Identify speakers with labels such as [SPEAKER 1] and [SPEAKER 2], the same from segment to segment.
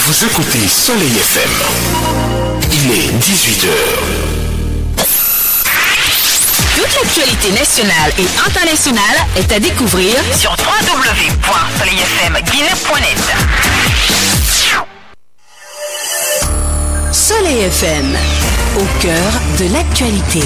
[SPEAKER 1] Vous écoutez Soleil FM. Il est 18h.
[SPEAKER 2] Toute l'actualité nationale et internationale est à découvrir sur www.soleilfmguinée.net. Soleil FM, au cœur de l'actualité.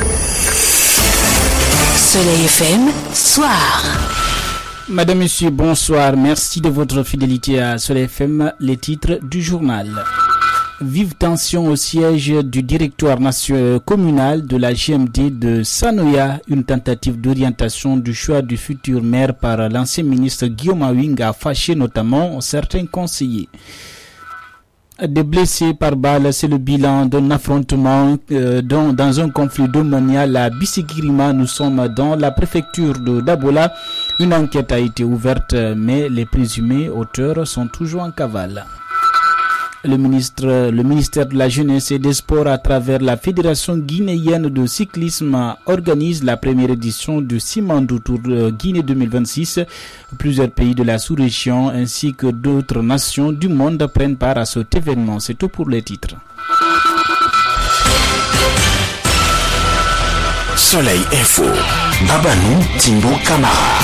[SPEAKER 2] Soleil FM, soir.
[SPEAKER 3] Madame, Monsieur, bonsoir. Merci de votre fidélité à Soleil FM. Les titres du journal. Vive tension au siège du directoire communal de la GMD de Sanoya. Une tentative d'orientation du choix du futur maire par l'ancien ministre Guillaume Awing a fâché notamment certains conseillers. Des blessés par balle, c'est le bilan d'un affrontement dans un conflit domanial à Bissigirima. Nous sommes dans la préfecture de Dabola. Une enquête a été ouverte, mais les présumés auteurs sont toujours en cavale. Le ministère de la Jeunesse et des Sports, à travers la Fédération guinéenne de cyclisme, organise la première édition du Simandou Tour Guinée 2026. Plusieurs pays de la sous-région ainsi que d'autres nations du monde prennent part à cet événement. C'est tout pour les titres.
[SPEAKER 1] Soleil Info. Babanou Timbo Camara.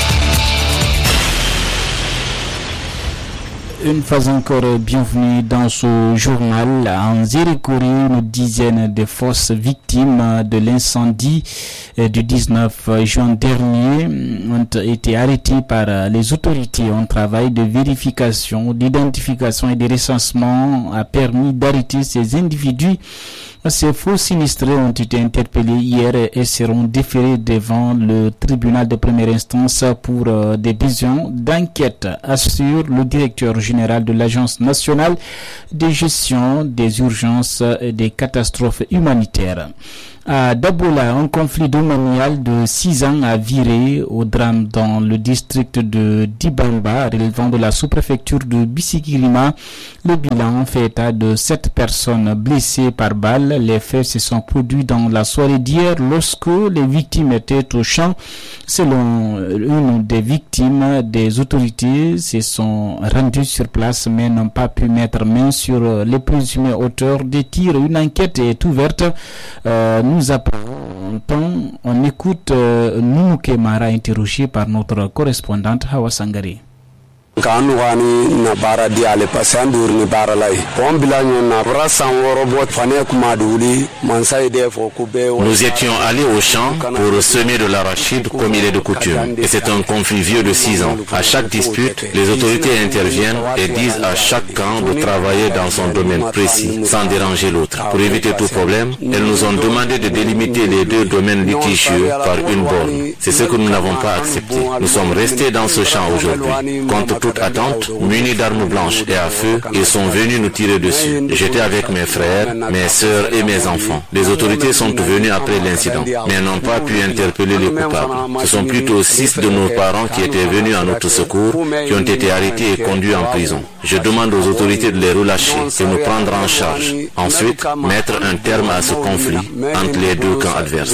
[SPEAKER 3] Une fois encore, bienvenue dans ce journal. En Zérékouri, une dizaine de fausses victimes de l'incendie du 19 juin dernier ont été arrêtées par les autorités. Un travail de vérification, d'identification et de recensement a permis d'arrêter ces individus. Ces faux sinistrés ont été interpellés hier et seront déférés devant le tribunal de première instance pour des besoins d'enquête, assure le directeur général de l'Agence nationale de gestion des urgences et des catastrophes humanitaires. À Dabola, un conflit domanial de 6 ans a viré au drame dans le district de Dibamba, relevant de la sous-préfecture de Bissigirima. Le bilan fait état de 7 personnes blessées par balle. Les faits se sont produits dans la soirée d'hier lorsque les victimes étaient au champ. Selon une des victimes, des autorités se sont rendues sur place mais n'ont pas pu mettre main sur les présumés auteurs des tirs. Une enquête est ouverte. Nous apprenons, on écoute Nounou Kemara interrogé par notre correspondante Hawa Sangari.
[SPEAKER 4] Nous
[SPEAKER 5] étions allés au champ pour semer de l'arachide comme il est de coutume. Et c'est un conflit vieux de 6 ans. À chaque dispute, les autorités interviennent et disent à chaque camp de travailler dans son domaine précis, sans déranger l'autre. Pour éviter tout problème, elles nous ont demandé de délimiter les 2 domaines litigieux par une borne. C'est ce que nous n'avons pas accepté. Nous sommes restés dans ce champ aujourd'hui. Contre toute attente, munis d'armes blanches et à feu, ils sont venus nous tirer dessus. J'étais avec mes frères, mes sœurs et mes enfants. Les autorités sont venues après l'incident, mais n'ont pas pu interpeller les coupables. Ce sont plutôt 6 de nos parents qui étaient venus à notre secours, qui ont été arrêtés et conduits en prison. Je demande aux autorités de les relâcher et nous prendre en charge. Ensuite, mettre un terme à ce conflit entre les 2 camps adverses.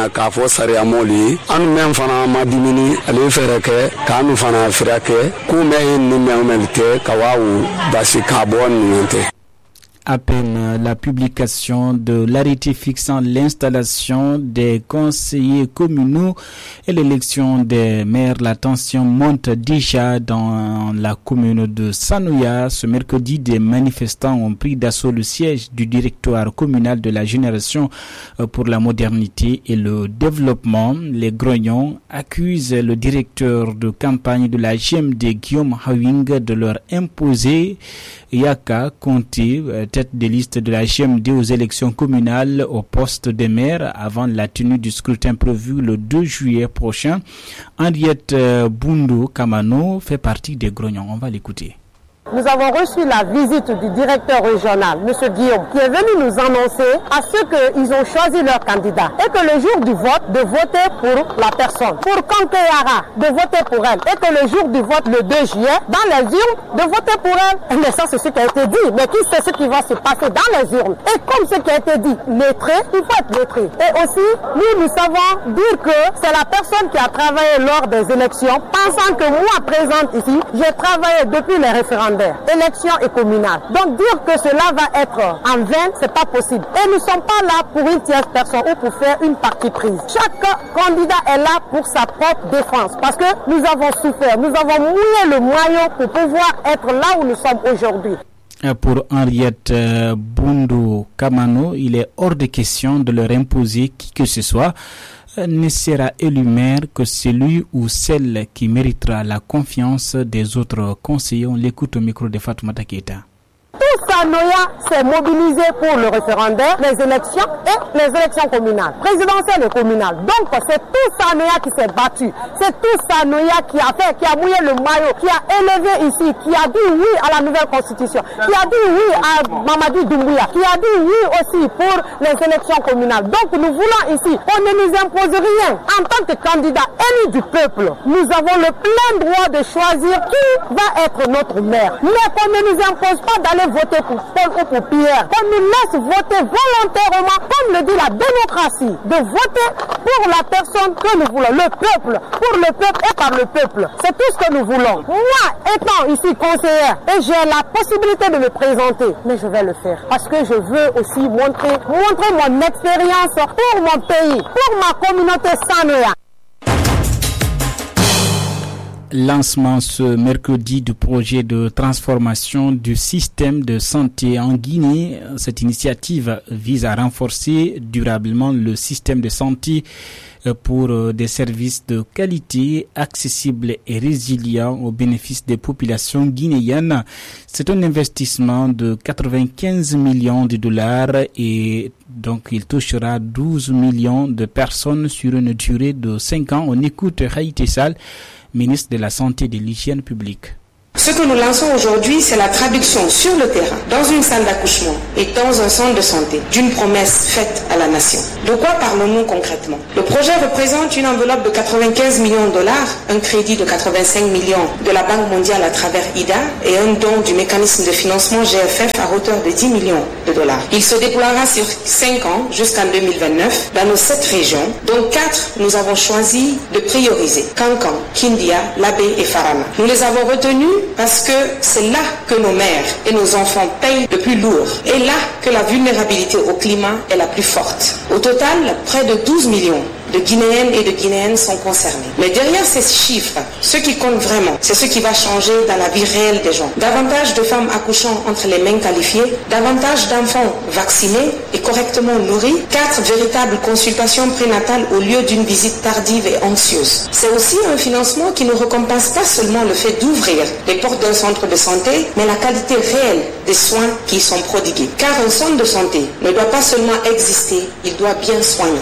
[SPEAKER 3] À peine la publication de l'arrêté fixant l'installation des conseillers communaux et l'élection des maires, la tension monte déjà dans la commune de Sanoya. Ce mercredi, des manifestants ont pris d'assaut le siège du directoire communal de la génération pour la modernité et le développement. Les grognons accusent le directeur de campagne de la GMD, Guillaume Awing, de leur imposer Yaka Conté, tête de liste de la GMD aux élections communales au poste de maire avant la tenue du scrutin prévu le 2 juillet prochain. Henriette Bundu Kamano fait partie des grognons. On va l'écouter.
[SPEAKER 6] Nous avons reçu la visite du directeur régional, M. Guillaume, qui est venu nous annoncer à ceux qu'ils ont choisi leur candidat et que le jour du vote, de voter pour la personne. Pour Kankeyara, de voter pour elle. Et que le jour du vote, le 2 juillet, dans les urnes, de voter pour elle. Mais ça, c'est ce qui a été dit. Mais qui sait ce qui va se passer dans les urnes? Et comme ce qui a été dit, lettré, il faut être lettré. Et aussi, nous savons dire que c'est la personne qui a travaillé lors des élections, pensant que moi, présente ici, j'ai travaillé depuis les référendums. référendaire, élection et communale. Donc dire que cela va être en vain, c'est pas possible. Et nous ne sommes pas là pour une tierce personne ou pour faire une partie prise. Chaque candidat est là pour sa propre défense parce que nous avons souffert, nous avons mouillé le maillot pour pouvoir être là où nous sommes aujourd'hui.
[SPEAKER 3] Pour Henriette Boundou Kamano, il est hors de question de leur imposer qui que ce soit. Ne sera élu maire que celui ou celle qui méritera la confiance des autres conseillers. On l'écoute au micro de Fatoumata Keita.
[SPEAKER 6] Tout Sanoya s'est mobilisé pour le référendaire, les élections et les élections communales, présidentielles et communales. Donc c'est tout Sanoya qui s'est battu. C'est tout Sanoya qui a mouillé le maillot, qui a élevé ici, qui a dit oui à la nouvelle constitution, qui a dit oui à Mamadi Doumbouya, qui a dit oui aussi pour les élections communales. Donc nous voulons ici, on ne nous impose rien. En tant que candidat élu du peuple, nous avons le plein droit de choisir qui va être notre maire. Mais qu'on ne nous impose pas d'aller voter pour Paul ou pour Pierre, qu'on nous laisse voter volontairement, comme le dit la démocratie, de voter pour la personne que nous voulons, le peuple, pour le peuple et par le peuple. C'est tout ce que nous voulons. Moi, étant ici conseillère, et j'ai la possibilité de me présenter, mais je vais le faire, parce que je veux aussi montrer mon expérience pour mon pays, pour ma communauté Sanoya.
[SPEAKER 3] Lancement ce mercredi du projet de transformation du système de santé en Guinée. Cette initiative vise à renforcer durablement le système de santé pour des services de qualité, accessibles et résilients au bénéfice des populations guinéennes. C'est un investissement de 95 millions de dollars et donc il touchera 12 millions de personnes sur une durée de 5 ans. On écoute Haïté Sall, ministre de la Santé et de l'Hygiène publique.
[SPEAKER 7] Ce que nous lançons aujourd'hui, c'est la traduction sur le terrain, dans une salle d'accouchement et dans un centre de santé, d'une promesse faite à la nation. De quoi parlons-nous concrètement? Le projet représente une enveloppe de 95 millions de dollars, un crédit de 85 millions de la Banque mondiale à travers IDA et un don du mécanisme de financement GFF à hauteur de 10 millions de dollars. Il se déploiera sur 5 ans jusqu'en 2029 dans nos 7 régions, dont 4 nous avons choisi de prioriser: Kankan, Kindia, Labé et Farana. Nous les avons retenus parce que c'est là que nos mères et nos enfants payent le plus lourd et là que la vulnérabilité au climat est la plus forte. Au total, près de 12 millions de Guinéennes et de Guinéennes sont concernés. Mais derrière ces chiffres, ce qui compte vraiment, c'est ce qui va changer dans la vie réelle des gens. Davantage de femmes accouchant entre les mains qualifiées, davantage d'enfants vaccinés et correctement nourris, 4 véritables consultations prénatales au lieu d'une visite tardive et anxieuse. C'est aussi un financement qui ne récompense pas seulement le fait d'ouvrir les portes d'un centre de santé, mais la qualité réelle des soins qui y sont prodigués. Car un centre de santé ne doit pas seulement exister, il doit bien soigner.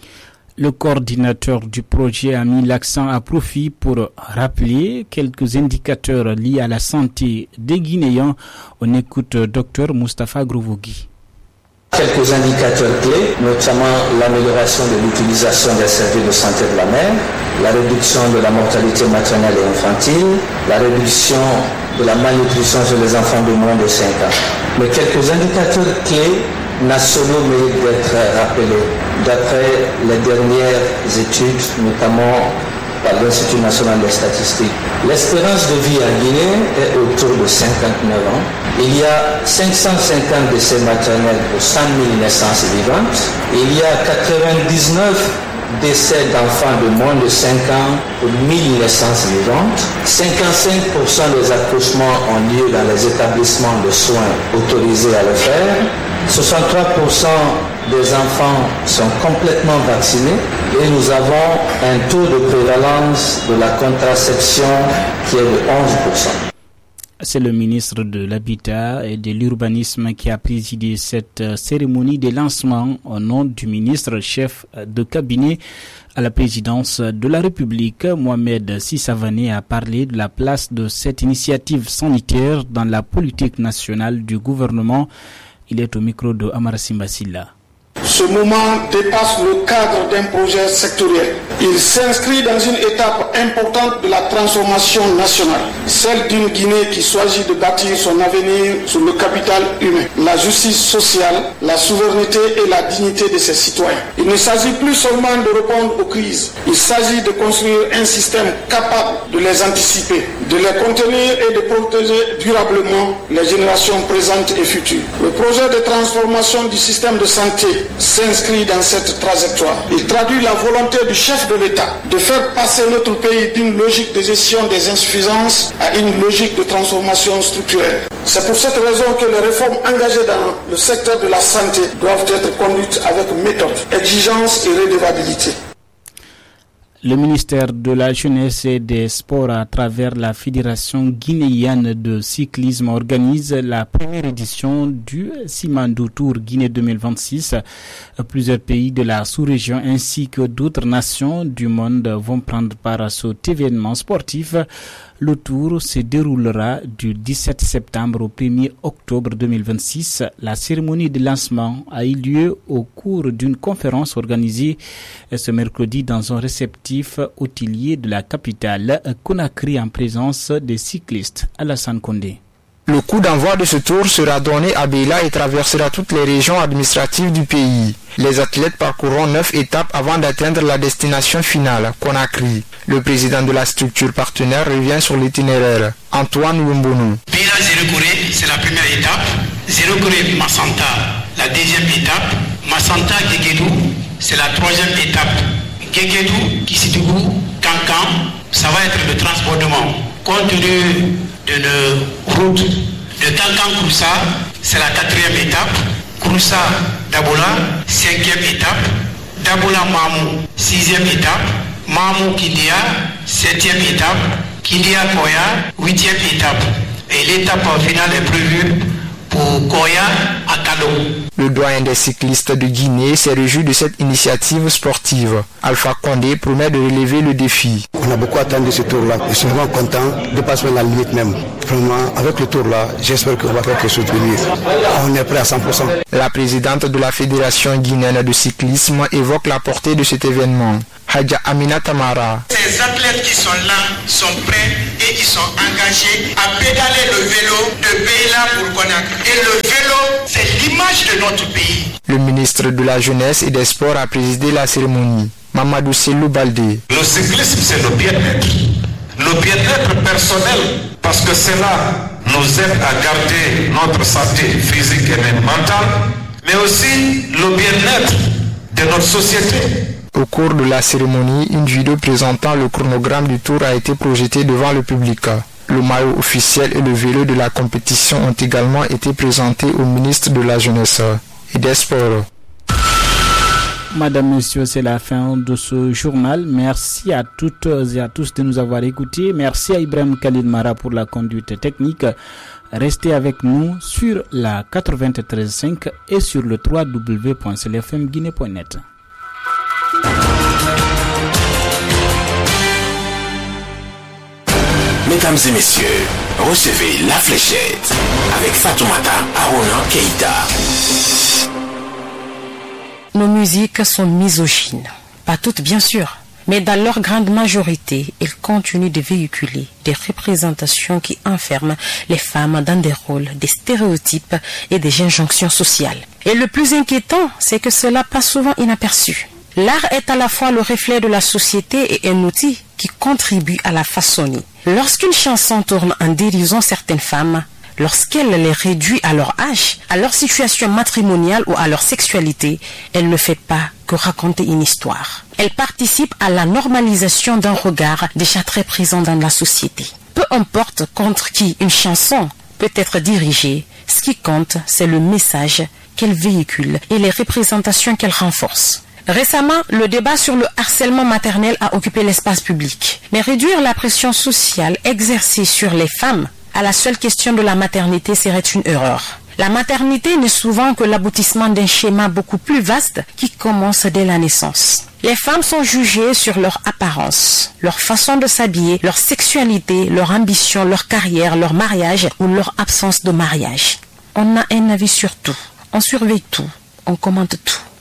[SPEAKER 3] Le coordinateur du projet a mis l'accent à profit pour rappeler quelques indicateurs liés à la santé des Guinéens. On écoute Dr Moustapha Grovogui.
[SPEAKER 8] Quelques indicateurs clés, notamment l'amélioration de l'utilisation des services de santé de la mère, la réduction de la mortalité maternelle et infantile, la réduction de la malnutrition chez les enfants de moins de 5 ans. Mais quelques indicateurs clés nationaux méritent d'être rappelés. D'après les dernières études, notamment par l'Institut national des statistiques, l'espérance de vie en Guinée est autour de 59 ans. Il y a 550 décès maternels pour 100 000 naissances vivantes. Il y a 99 décès d'enfants de moins de 5 ans pour 1000 naissances vivantes. 55% des accouchements ont lieu dans les établissements de soins autorisés à le faire. 63% des enfants sont complètement vaccinés et nous avons un taux de prévalence de la contraception qui est de 11%.
[SPEAKER 3] C'est le ministre de l'Habitat et de l'Urbanisme qui a présidé cette cérémonie de lancement au nom du ministre chef de cabinet à la présidence de la République. Mohamed Sissavané a parlé de la place de cette initiative sanitaire dans la politique nationale du gouvernement. Il est au micro de Amara Simbasila.
[SPEAKER 9] Ce moment dépasse le cadre d'un projet sectoriel. Il s'inscrit dans une étape importante de la transformation nationale, celle d'une Guinée qui choisit de bâtir son avenir sur le capital humain, la justice sociale, la souveraineté et la dignité de ses citoyens. Il ne s'agit plus seulement de répondre aux crises, il s'agit de construire un système capable de les anticiper, de les contenir et de protéger durablement les générations présentes et futures. Le projet de transformation du système de santé s'inscrit dans cette trajectoire. Il traduit la volonté du chef de l'État de faire passer notre pays d'une logique de gestion des insuffisances à une logique de transformation structurelle. C'est pour cette raison que les réformes engagées dans le secteur de la santé doivent être conduites avec méthode, exigence et redevabilité.
[SPEAKER 3] Le ministère de la Jeunesse et des Sports, à travers la Fédération guinéenne de cyclisme, organise la première édition du Simandou Tour Guinée 2026. Plusieurs pays de la sous-région ainsi que d'autres nations du monde vont prendre part à cet événement sportif. Le tour se déroulera du 17 septembre au 1er octobre 2026. La cérémonie de lancement a eu lieu au cours d'une conférence organisée ce mercredi dans un réceptif hôtelier de la capitale, Conakry, en présence des cyclistes. Alassane Condé.
[SPEAKER 10] Le coup d'envoi de ce tour sera donné à Beila et traversera toutes les régions administratives du pays. Les athlètes parcourront 9 étapes avant d'atteindre la destination finale, Conakry. Le président de la structure partenaire revient sur l'itinéraire. Antoine Wumbonou.
[SPEAKER 11] Beila Zérokoré, c'est la première étape. Zérokoré Massanta, la deuxième étape. Massanta Guéguédou, c'est la troisième étape. Guéguédou, Kisitougou, Kankan, ça va être le transbordement. Compte tenu de nos routes de Kankan-Koussa, c'est la quatrième étape. Koussa-Dabola, cinquième étape. Dabola-Mamou, sixième étape. Mamou-Kindia, septième étape. Kindia-Koya, huitième étape. Et l'étape finale est prévue pour Koya à Kalo.
[SPEAKER 10] Le doyen des cyclistes de Guinée s'est réjoui de cette initiative sportive. Alpha Condé promet de relever le défi.
[SPEAKER 4] On a beaucoup attendu ce tour-là. Je suis vraiment content de passer la limite même. Vraiment, avec le tour-là, j'espère qu'on va faire quelque chose de mieux. On est prêt à 100%.
[SPEAKER 10] La présidente de la Fédération guinéenne de cyclisme évoque la portée de cet événement. Hadja Amina Tamara.
[SPEAKER 11] Ces athlètes qui sont là sont prêts et ils sont engagés à pédaler le vélo de Beila pour Conakry. Et le vélo, c'est l'image de notre pays.
[SPEAKER 10] Le ministre de la Jeunesse et des Sports a présidé la cérémonie. Mamadou Selou Baldé.
[SPEAKER 12] Le cyclisme, c'est le bien-être. Le bien-être personnel, parce que cela nous aide à garder notre santé physique et même mentale, mais aussi le bien-être de notre société.
[SPEAKER 10] Au cours de la cérémonie, une vidéo présentant le chronogramme du tour a été projetée devant le public. Le maillot officiel et le vélo de la compétition ont également été présentés au ministre de la Jeunesse et des Sports.
[SPEAKER 3] Madame, Monsieur, c'est la fin de ce journal. Merci à toutes et à tous de nous avoir écoutés. Merci à Ibrahim Khalid Mara pour la conduite technique. Restez avec nous sur la 93.5 et sur le www.clfmguinée.net.
[SPEAKER 1] Mesdames et messieurs, recevez La Fléchette avec Fatoumata Arona Keïta.
[SPEAKER 13] Nos musiques sont misogynes. Pas toutes, bien sûr, mais dans leur grande majorité, elles continuent de véhiculer des représentations qui enferment les femmes dans des rôles, des stéréotypes et des injonctions sociales. Et le plus inquiétant, c'est que cela passe souvent inaperçu. L'art est à la fois le reflet de la société et un outil qui contribue à la façonner. Lorsqu'une chanson tourne en dérision certaines femmes, lorsqu'elle les réduit à leur âge, à leur situation matrimoniale ou à leur sexualité, elle ne fait pas que raconter une histoire. Elle participe à la normalisation d'un regard déjà très présent dans la société. Peu importe contre qui une chanson peut être dirigée, ce qui compte, c'est le message qu'elle véhicule et les représentations qu'elle renforce. Récemment, le débat sur le harcèlement maternel a occupé l'espace public. Mais réduire la pression sociale exercée sur les femmes à la seule question de la maternité serait une erreur. La maternité n'est souvent que l'aboutissement d'un schéma beaucoup plus vaste qui commence dès la naissance. Les femmes sont jugées sur leur apparence, leur façon de s'habiller, leur sexualité, leur ambition, leur carrière, leur mariage ou leur absence de mariage. On a un avis sur tout, on surveille tout, on commente tout.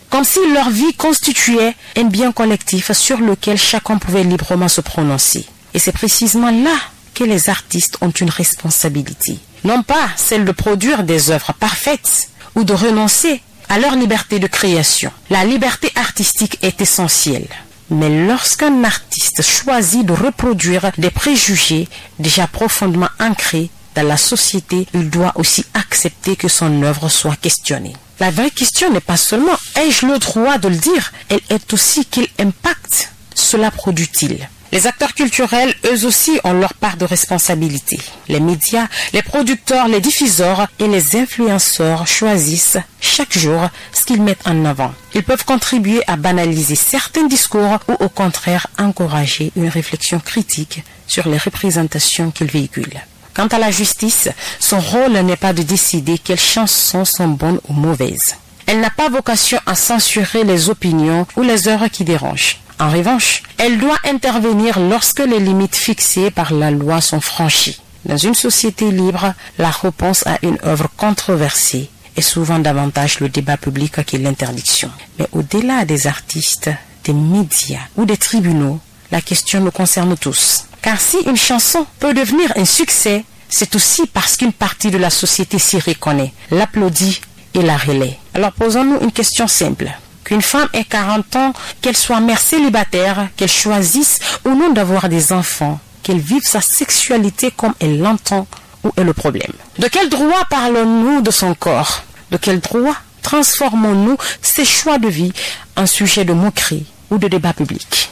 [SPEAKER 13] comme si leur vie constituait un bien collectif sur lequel chacun pouvait librement se prononcer. Et c'est précisément là que les artistes ont une responsabilité. Non pas celle de produire des œuvres parfaites ou de renoncer à leur liberté de création. La liberté artistique est essentielle. Mais lorsqu'un artiste choisit de reproduire des préjugés déjà profondément ancrés dans la société, il doit aussi accepter que son œuvre soit questionnée. La vraie question n'est pas seulement « ai-je le droit de le dire ?», elle est aussi « quel impact cela produit-il ?» Les acteurs culturels, eux aussi, ont leur part de responsabilité. Les médias, les producteurs, les diffuseurs et les influenceurs choisissent chaque jour ce qu'ils mettent en avant. Ils peuvent contribuer à banaliser certains discours ou au contraire encourager une réflexion critique sur les représentations qu'ils véhiculent. Quant à la justice, son rôle n'est pas de décider quelles chansons sont bonnes ou mauvaises. Elle n'a pas vocation à censurer les opinions ou les œuvres qui dérangent. En revanche, elle doit intervenir lorsque les limites fixées par la loi sont franchies. Dans une société libre, la réponse à une œuvre controversée est souvent davantage le débat public que l'interdiction. Mais au-delà des artistes, des médias ou des tribunaux, la question nous concerne tous. Car si une chanson peut devenir un succès, c'est aussi parce qu'une partie de la société s'y reconnaît, l'applaudit et la relaie. Alors posons-nous une question simple. Qu'une femme ait 40 ans, qu'elle soit mère célibataire, qu'elle choisisse ou non d'avoir des enfants, qu'elle vive sa sexualité comme elle l'entend, où est le problème? De quel droit parlons-nous de son corps? De quel droit transformons-nous ses choix de vie en sujet de moquerie ou de débat public?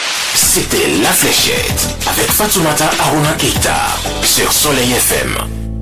[SPEAKER 1] C'était La Fléchette avec Fatoumata Aruna Keita sur Soleil FM.